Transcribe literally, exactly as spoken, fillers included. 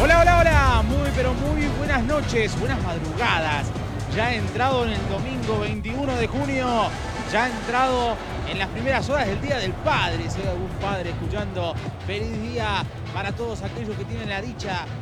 Hola, hola, hola, muy pero muy buenas noches, buenas madrugadas. Ya ha entrado en el domingo veintiuno de junio, ya ha entrado en las primeras horas del Día del Padre. Si hay algún padre escuchando, feliz día para todos aquellos que tienen la dicha